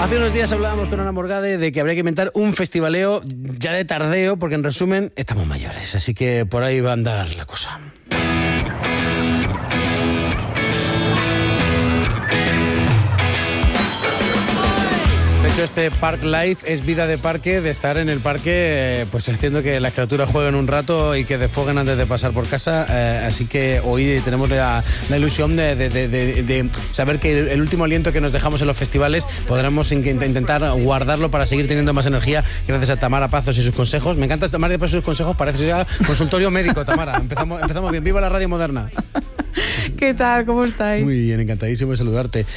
Hace unos días hablábamos con Ana Morgade de que habría que inventar un festivaleo ya de tardeo, porque en resumen estamos mayores, así que por ahí va a andar la cosa. De hecho, este Park Life es vida de parque, de estar en el parque, pues haciendo que las criaturas jueguen un rato y que desfoguen antes de pasar por casa. Así que hoy tenemos la ilusión de saber que el último aliento que nos dejamos en los festivales podremos intentar guardarlo para seguir teniendo más energía gracias a Tamara Pazos y sus consejos. Me encanta Tamara Pazos y sus consejos, parece ya consultorio médico, Tamara. Empezamos bien. ¡Viva la radio moderna! ¿Qué tal? ¿Cómo estáis? Muy bien, encantadísimo de saludarte.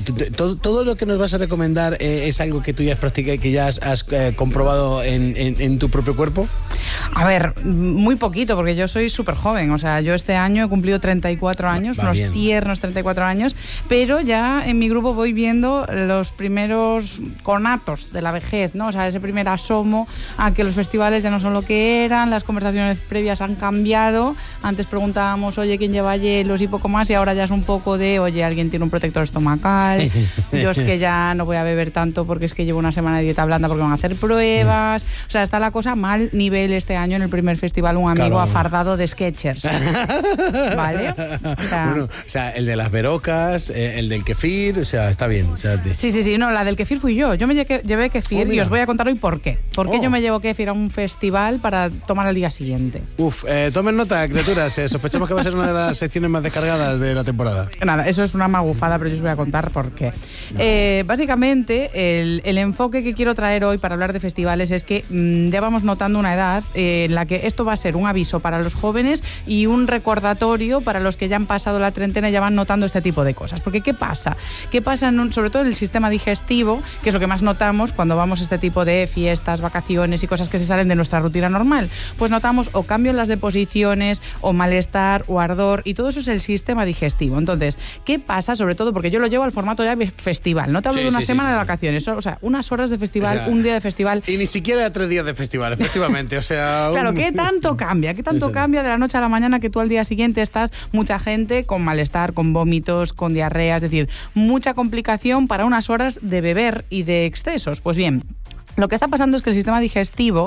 Todo lo que nos vas a recomendar es algo que tú ya has practicado, que ya has comprobado en tu propio cuerpo. A ver, muy poquito, porque yo soy súper joven. O sea, yo este año he cumplido 34 años, unos bien. Tiernos 34 años, pero ya en mi grupo voy viendo los primeros conatos de la vejez, ¿no? O sea, ese primer asomo a que los festivales ya no son lo que eran, las conversaciones previas han cambiado. Antes preguntábamos, oye, ¿quién lleva hielos y poco más? Y ahora ya es un poco de, oye, ¿alguien tiene un protector estomacal? Yo es que ya no voy a beber tanto porque es que llevo una semana de dieta blanda porque van a hacer pruebas. O sea, está la cosa mal nivel este año en el primer festival, un amigo afardado de Skechers. ¿Vale? O sea, el de las verocas, el del kefir, o sea, está bien. O sea, Sí, no, la del kefir fui yo. Yo me llevé kefir y os voy a contar hoy por qué. ¿Por qué yo me llevo kefir a un festival para tomar al día siguiente? Tomen nota, criaturas. Sospechamos que va a ser una de las secciones más descargadas de la temporada. Nada, eso es una magufada, pero yo os voy a contar por qué. Básicamente, el enfoque que quiero traer hoy para hablar de festivales es que ya vamos notando una edad en la que esto va a ser un aviso para los jóvenes y un recordatorio para los que ya han pasado la treintena y ya van notando este tipo de cosas. Porque ¿qué pasa? Sobre todo en el sistema digestivo, que es lo que más notamos cuando vamos a este tipo de fiestas, vacaciones y cosas que se salen de nuestra rutina normal. Pues notamos o cambio en las deposiciones, o malestar, o ardor, y todo eso es el sistema digestivo. Entonces, ¿qué pasa? Sobre todo porque yo lo llevo al formato ya festival. No te hablo de una semana de vacaciones, o sea, unas horas de festival, un día de festival. Y ni siquiera 3 días de festival, efectivamente. O sea, claro, ¿qué tanto cambia? ¿Qué tanto cambia de la noche a la mañana que tú al día siguiente estás mucha gente con malestar, con vómitos, con diarrea? Es decir, mucha complicación para unas horas de beber y de excesos. Pues bien, lo que está pasando es que el sistema digestivo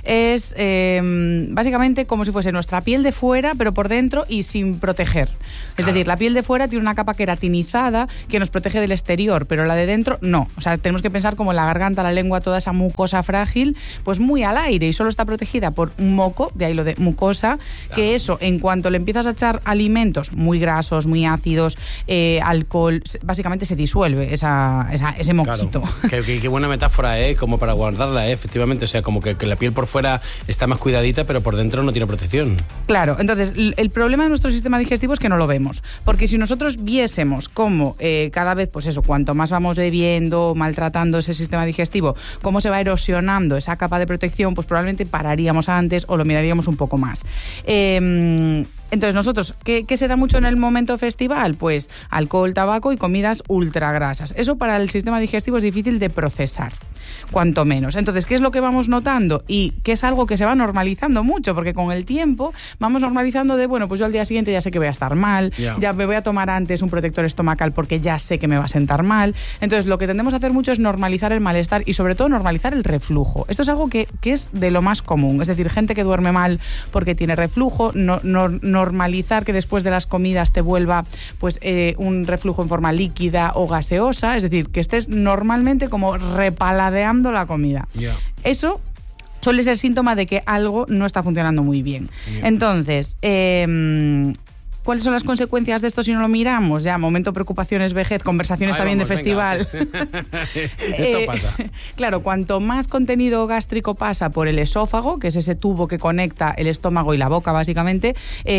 es básicamente como si fuese nuestra piel de fuera, pero por dentro y sin proteger. Es decir, la piel de fuera tiene una capa queratinizada que nos protege del exterior, pero la de dentro no. O sea, tenemos que pensar como la garganta, la lengua, toda esa mucosa frágil, pues muy al aire y solo está protegida por un moco, de ahí lo de mucosa, que eso, en cuanto le empiezas a echar alimentos muy grasos, muy ácidos, alcohol, básicamente se disuelve ese moquito. Claro. Qué buena metáfora, como para guardarla, efectivamente. O sea, como que la piel por fuera está más cuidadita, pero por dentro no tiene protección. Claro, entonces el problema de nuestro sistema digestivo es que no lo vemos. Porque si nosotros viésemos cómo cada vez, pues eso, cuanto más vamos bebiendo, maltratando ese sistema digestivo, cómo se va erosionando esa capa de protección, pues probablemente pararíamos antes o lo miraríamos un poco más. Entonces nosotros, ¿qué se da mucho en el momento festival? Pues alcohol, tabaco y comidas ultragrasas. Eso para el sistema digestivo es difícil de procesar, cuanto menos. Entonces, ¿qué es lo que vamos notando? Y que es algo que se va normalizando mucho, porque con el tiempo vamos normalizando de, bueno, pues yo al día siguiente ya sé que voy a estar mal, ya me voy a tomar antes un protector estomacal porque ya sé que me va a sentar mal. Entonces, lo que tendemos a hacer mucho es normalizar el malestar y sobre todo normalizar el reflujo. Esto es algo que es de lo más común. Es decir, gente que duerme mal porque tiene reflujo, normalizar que después de las comidas te vuelva pues un reflujo en forma líquida o gaseosa, es decir, que estés normalmente como repaladeando la comida. Eso suele ser síntoma de que algo no está funcionando muy bien. Entonces, ¿cuáles son las consecuencias de esto si no lo miramos? Ya, momento preocupaciones, vejez, conversaciones también de festival. Esto pasa. Claro, cuanto más contenido gástrico pasa por el esófago, que es ese tubo que conecta el estómago y la boca, básicamente,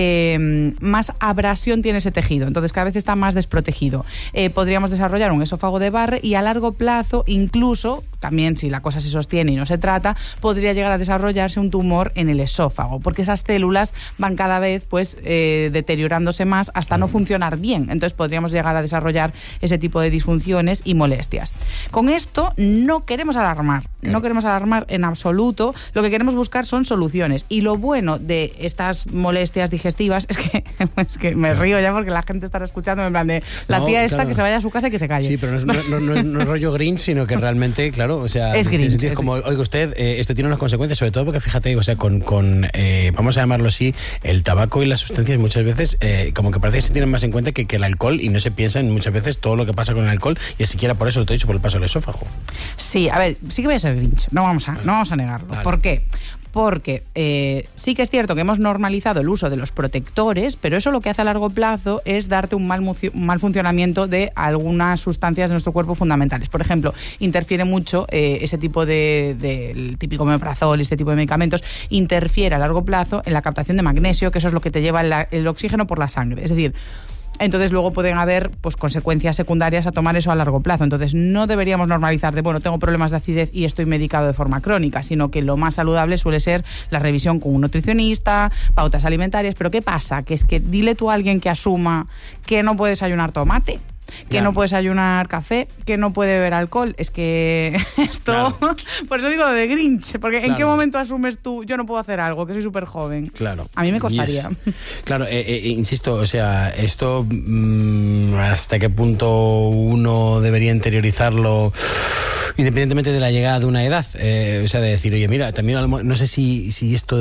más abrasión tiene ese tejido. Entonces, cada vez está más desprotegido. Podríamos desarrollar un esófago de Barre y a largo plazo, incluso, también si la cosa se sostiene y no se trata, podría llegar a desarrollarse un tumor en el esófago, porque esas células van cada vez pues deteriorándose más hasta no funcionar bien. Entonces podríamos llegar a desarrollar ese tipo de disfunciones y molestias. Con esto no queremos alarmar, no queremos alarmar en absoluto. Lo que queremos buscar son soluciones. Y lo bueno de estas molestias digestivas es que me río ya porque la gente estará escuchando en plan de la tía esta que se vaya a su casa y que se calle. Sí, pero no es rollo Grinch, sino que realmente, claro, o sea, es Grinch. Es como, oiga usted, esto tiene unas consecuencias, sobre todo porque fíjate, o sea, con vamos a llamarlo así, el tabaco y las sustancias muchas veces como que parece que se tienen más en cuenta que el alcohol, y no se piensa en muchas veces todo lo que pasa con el alcohol, y siquiera por eso lo he dicho, por el paso del esófago. Sí, a ver, sí que voy a ser Grinch, no vamos a negarlo. Vale. ¿Por qué? Porque sí que es cierto que hemos normalizado el uso de los protectores, pero eso lo que hace a largo plazo es darte un mal funcionamiento de algunas sustancias de nuestro cuerpo fundamentales. Por ejemplo, interfiere mucho ese tipo del típico omeprazol, este tipo de medicamentos, interfiere a largo plazo en la captación de magnesio, que eso es lo que te lleva el oxígeno por la sangre. Es decir, entonces luego pueden haber pues consecuencias secundarias a tomar eso a largo plazo. Entonces no deberíamos normalizar de, bueno, tengo problemas de acidez y estoy medicado de forma crónica, sino que lo más saludable suele ser la revisión con un nutricionista, pautas alimentarias. Pero ¿qué pasa? Que es que dile tú a alguien que asuma que no puede desayunar tomate, que no puedes ayunar café, que no puede beber alcohol. Es que esto... Claro. Por eso digo de Grinch, porque ¿en qué momento asumes tú, yo no puedo hacer algo, que soy súper joven? Claro. A mí me costaría. Claro, insisto, o sea, esto hasta qué punto uno debería interiorizarlo independientemente de la llegada de una edad, o sea, de decir, oye, mira, también no sé si esto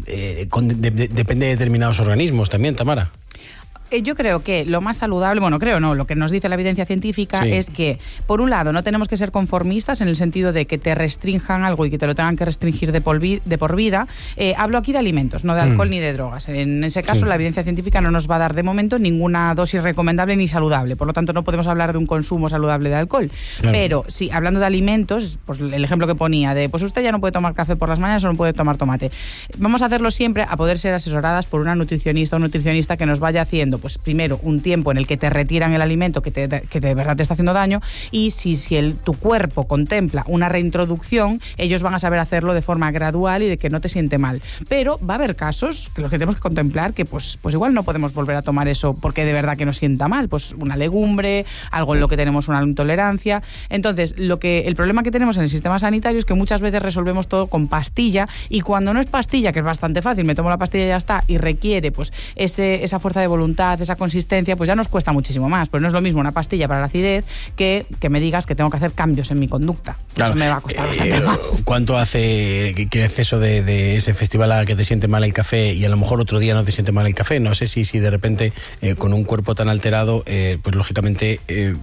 depende de determinados organismos también, Tamara. Yo creo que lo más saludable, lo que nos dice la evidencia científica es que, por un lado, no tenemos que ser conformistas en el sentido de que te restrinjan algo y que te lo tengan que restringir de por vida. Hablo aquí de alimentos, no de alcohol ni de drogas. En ese caso, la evidencia científica no nos va a dar de momento ninguna dosis recomendable ni saludable. Por lo tanto, no podemos hablar de un consumo saludable de alcohol. Claro. Pero, sí, hablando de alimentos, pues el ejemplo que ponía de, pues usted ya no puede tomar café por las mañanas o no puede tomar tomate. Vamos a hacerlo siempre a poder ser asesoradas por una nutricionista o un nutricionista que nos vaya haciendo pues primero un tiempo en el que te retiran el alimento que de verdad te está haciendo daño, y si tu cuerpo contempla una reintroducción, ellos van a saber hacerlo de forma gradual y de que no te siente mal. Pero va a haber casos que los que tenemos que contemplar que pues igual no podemos volver a tomar eso porque de verdad que nos sienta mal, pues una legumbre, algo en lo que tenemos una intolerancia. Entonces, el problema que tenemos en el sistema sanitario es que muchas veces resolvemos todo con pastilla, y cuando no es pastilla, que es bastante fácil, me tomo la pastilla y ya está, y requiere pues esa fuerza de voluntad, esa consistencia, pues ya nos cuesta muchísimo más. Pues no es lo mismo una pastilla para la acidez que me digas que tengo que hacer cambios en mi conducta. Claro. Eso me va a costar bastante más. ¿Cuánto hace que exceso de ese festival a que te siente mal el café y a lo mejor otro día no te siente mal el café? No sé si de repente con un cuerpo tan alterado, pues lógicamente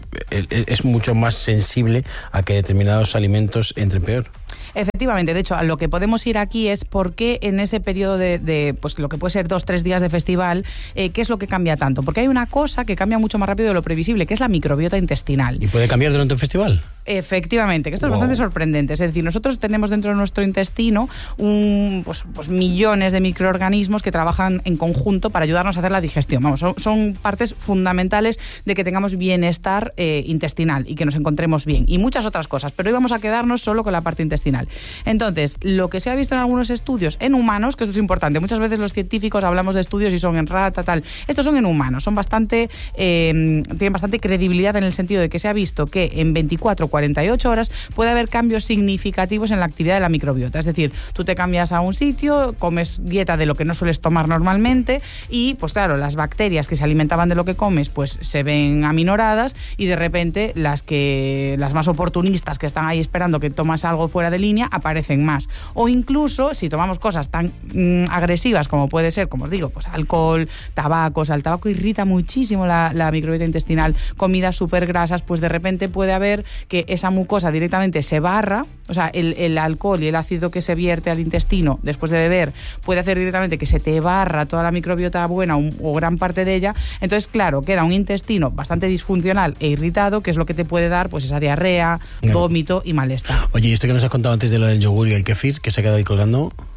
es mucho más sensible a que determinados alimentos entren peor. Efectivamente, de hecho, a lo que podemos ir aquí es por qué en ese periodo de pues lo que puede ser 2-3 días de festival, ¿qué es lo que cambia tanto? Porque hay una cosa que cambia mucho más rápido de lo previsible, que es la microbiota intestinal. ¿Y puede cambiar durante un festival? Efectivamente, que esto es bastante sorprendente. Es decir, nosotros tenemos dentro de nuestro intestino pues millones de microorganismos que trabajan en conjunto para ayudarnos a hacer la digestión. Vamos, son partes fundamentales de que tengamos bienestar intestinal y que nos encontremos bien. Y muchas otras cosas, pero hoy vamos a quedarnos solo con la parte intestinal. Entonces, lo que se ha visto en algunos estudios en humanos, que esto es importante, muchas veces los científicos hablamos de estudios y son en rata, tal. Estos son en humanos, son tienen bastante credibilidad en el sentido de que se ha visto que en 24-48 horas puede haber cambios significativos en la actividad de la microbiota. Es decir, tú te cambias a un sitio, comes dieta de lo que no sueles tomar normalmente y, pues claro, las bacterias que se alimentaban de lo que comes, pues se ven aminoradas, y de repente las más oportunistas que están ahí esperando que tomas algo fuera de línea aparecen más. O incluso, si tomamos cosas tan agresivas como puede ser, como os digo, pues alcohol, tabaco, o sea, el tabaco irrita muchísimo la microbiota intestinal, comidas súper grasas, pues de repente puede haber que esa mucosa directamente se barra, o sea, el alcohol y el ácido que se vierte al intestino después de beber puede hacer directamente que se te barra toda la microbiota buena o gran parte de ella. Entonces, claro, queda un intestino bastante disfuncional e irritado, que es lo que te puede dar pues esa diarrea, vómito y malestar. Oye, ¿y esto que nos has contado antes de lo del yogur y el kefir, que se ha quedado ahí colgando?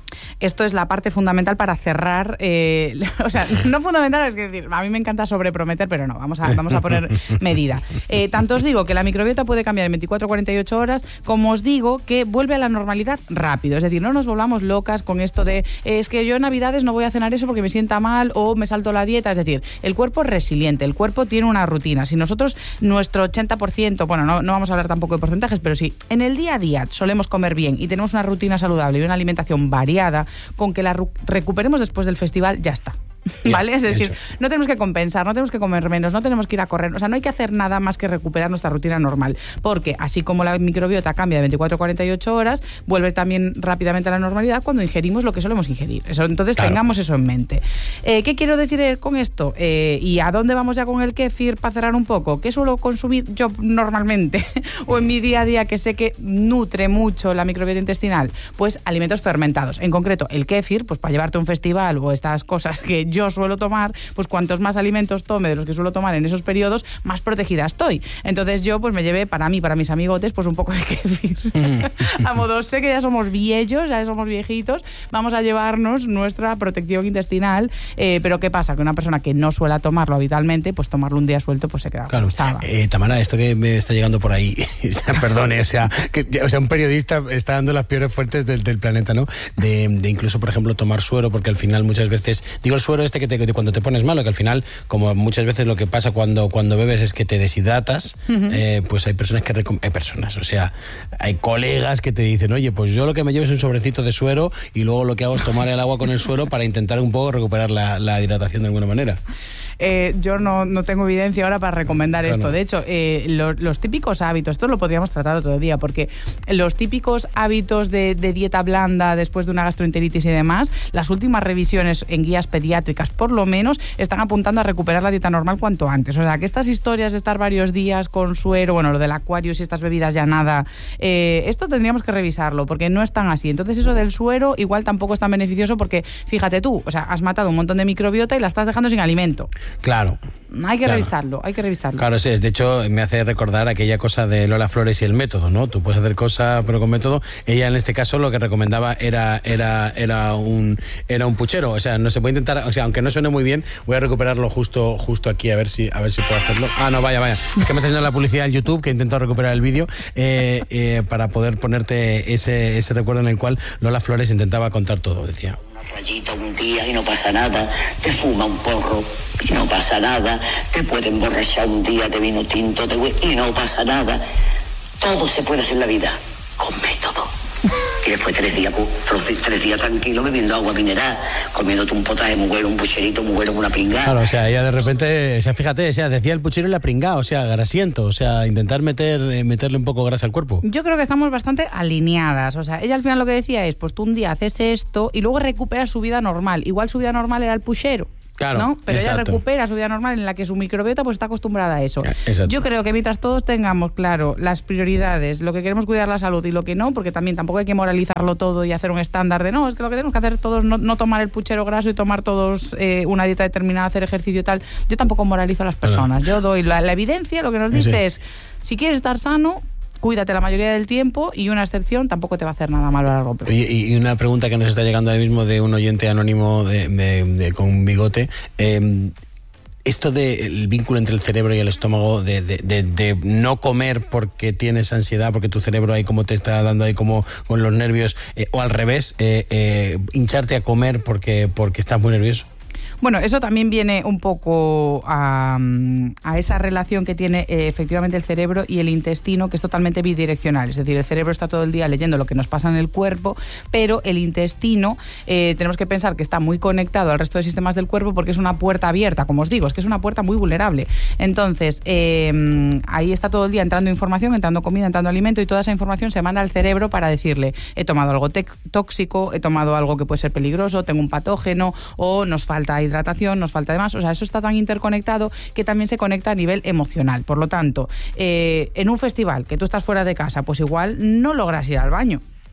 Esto es la parte fundamental para cerrar, o sea, no fundamental, es decir, a mí me encanta sobreprometer, pero no, vamos a poner medida. Tanto os digo que la microbiota puede cambiar en 24 o 48 horas, como os digo que vuelve a la normalidad rápido, es decir, no nos volvamos locas con esto de, es que yo en Navidades no voy a cenar eso porque me sienta mal o me salto la dieta, es decir, el cuerpo es resiliente, el cuerpo tiene una rutina. Si nosotros, nuestro 80%, bueno, no vamos a hablar tampoco de porcentajes, pero sí, en el día a día solemos comer bien y tenemos una rutina saludable y una alimentación variada, con que la recuperemos después del festival, ya está. ¿Vale? Es decir, no tenemos que compensar, no tenemos que comer menos, no tenemos que ir a correr, o sea, no hay que hacer nada más que recuperar nuestra rutina normal, porque así como la microbiota cambia de 24 a 48 horas, vuelve también rápidamente a la normalidad cuando ingerimos lo que solemos ingerir. Eso, entonces, claro, tengamos eso en mente. ¿Qué quiero decir con esto? ¿Y a dónde vamos ya con el kéfir para cerrar un poco? ¿Qué suelo consumir yo normalmente o en mi día a día que sé que nutre mucho la microbiota intestinal? Pues alimentos fermentados. En concreto, el kéfir, pues para llevarte a un festival o estas cosas que yo suelo tomar, pues cuantos más alimentos tome de los que suelo tomar en esos periodos, más protegida estoy. Entonces yo pues me llevé para mí, para mis amigotes, pues un poco de kéfir. A modo, sé que ya somos viejos, ya somos viejitos, vamos a llevarnos nuestra protección intestinal, pero ¿qué pasa? Que una persona que no suele tomarlo habitualmente, pues tomarlo un día suelto, pues se queda claro. Tamara, esto que me está llegando por ahí, perdone, o sea, un periodista está dando las peores fuentes del planeta, ¿no? De incluso, por ejemplo, tomar suero, porque al final muchas veces, digo el suero que cuando te pones malo, que al final, como muchas veces lo que pasa cuando bebes es que te deshidratas, pues hay personas o sea, hay colegas que te dicen, oye, pues yo lo que me llevo es un sobrecito de suero y luego lo que hago es tomar el agua con el suero para intentar un poco recuperar la hidratación de alguna manera. Yo no tengo evidencia ahora para recomendar esto. De hecho, los típicos hábitos, esto lo podríamos tratar otro día, porque los típicos hábitos de dieta blanda después de una gastroenteritis y demás, las últimas revisiones en guías pediátricas, por lo menos, están apuntando a recuperar la dieta normal cuanto antes. O sea, que estas historias de estar varios días con suero, bueno, lo del Aquarius y estas bebidas ya nada, esto tendríamos que revisarlo, porque no es tan así. Entonces, eso del suero igual tampoco es tan beneficioso porque, fíjate tú, o sea, has matado un montón de microbiota y la estás dejando sin alimento. Claro. Hay que revisarlo. Claro, sí, de hecho me hace recordar aquella cosa de Lola Flores y el método, ¿no? Tú puedes hacer cosas pero con método. Ella en este caso lo que recomendaba era un puchero, o sea, no se puede intentar, o sea, aunque no suene muy bien, voy a recuperarlo justo aquí a ver si puedo hacerlo. Ah, no, vaya, es que me está haciendo la publicidad en YouTube, que intento recuperar el vídeo para poder ponerte ese recuerdo en el cual Lola Flores intentaba contar todo, decía. Rayita un día y no pasa nada, te fuma un porro y no pasa nada, te puede emborrachar un día de vino tinto y no pasa nada. Todo se puede hacer en la vida con método. Y después 3 días tranquilo bebiendo agua mineral, comiéndote un potaje muy bueno, un pucherito muy bueno, una pringada. Claro, o sea, ella de repente, o sea, fíjate, o sea, decía el puchero y la pringada, o sea, grasiento, o sea, intentar meterle un poco grasa al cuerpo. Yo creo que estamos bastante alineadas, o sea, ella al final lo que decía es, pues tú un día haces esto y luego recuperas su vida normal. Igual su vida normal era el puchero. Claro, ¿no? Pero exacto. ella recupera su vida normal en la que su microbiota pues está acostumbrada a eso. Exacto. Yo creo que mientras todos tengamos claro las prioridades, lo que queremos cuidar la salud y lo que no, porque tampoco hay que moralizarlo todo y hacer un estándar de no, es que lo que tenemos que hacer todos no tomar el puchero graso y tomar todos una dieta determinada, hacer ejercicio y tal. Yo tampoco moralizo a las personas. Yo doy la evidencia, lo que nos dice es, si quieres estar sano, cuídate la mayoría del tiempo y una excepción tampoco te va a hacer nada malo a largo plazo. Y una pregunta que nos está llegando ahora mismo de un oyente anónimo con bigote. Esto del vínculo entre el cerebro y el estómago, de no comer porque tienes ansiedad, porque tu cerebro ahí como te está dando ahí como con los nervios, o al revés, hincharte a comer porque estás muy nervioso. Bueno, eso también viene un poco a esa relación que tiene efectivamente el cerebro y el intestino, que es totalmente bidireccional. Es decir, el cerebro está todo el día leyendo lo que nos pasa en el cuerpo, pero el intestino tenemos que pensar que está muy conectado al resto de sistemas del cuerpo porque es una puerta abierta, como os digo, es que es una puerta muy vulnerable. Entonces, ahí está todo el día entrando información, entrando comida, entrando alimento, y toda esa información se manda al cerebro para decirle, he tomado algo tóxico, he tomado algo que puede ser peligroso, tengo un patógeno, o nos falta hidratación, nos falta demás. O sea, eso está tan interconectado que también se conecta a nivel emocional. Por lo tanto, en un festival que tú estás fuera de casa, pues igual no logras ir al baño.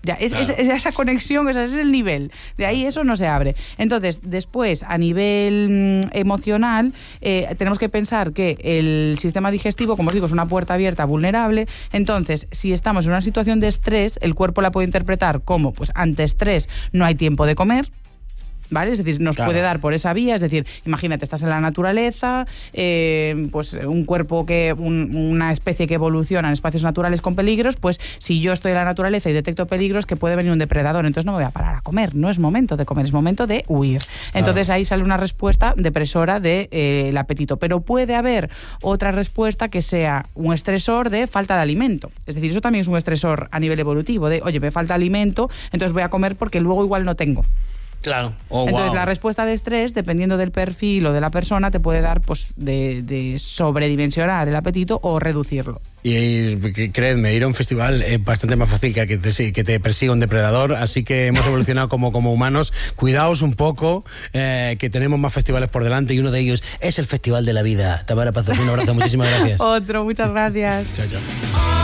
Ya, esa conexión, ese es el nivel. De ahí eso no se abre. Entonces, después, a nivel emocional, tenemos que pensar que el sistema digestivo, como os digo, es una puerta abierta vulnerable. Entonces, si estamos en una situación de estrés, el cuerpo la puede interpretar como, pues ante estrés no hay tiempo de comer, ¿vale? Es decir, nos puede dar por esa vía, es decir, imagínate, estás en la naturaleza, pues un cuerpo una especie que evoluciona en espacios naturales con peligros, pues si yo estoy en la naturaleza y detecto peligros, que puede venir un depredador, entonces no me voy a parar a comer, no es momento de comer, es momento de huir. Entonces ahí sale una respuesta depresora del apetito, pero puede haber otra respuesta que sea un estresor de falta de alimento, es decir, eso también es un estresor a nivel evolutivo, de, oye, me falta alimento, entonces voy a comer porque luego igual no tengo. Claro. Entonces, la respuesta de estrés, dependiendo del perfil o de la persona, te puede dar pues de sobredimensionar el apetito o reducirlo. Y creedme, ir a un festival es bastante más fácil que te persiga un depredador, así que hemos evolucionado como humanos. Cuidaos un poco, que tenemos más festivales por delante y uno de ellos es el Festival de la Vida. Tamara Pazos, un abrazo, muchísimas gracias. Otro, muchas gracias. Chao, chao.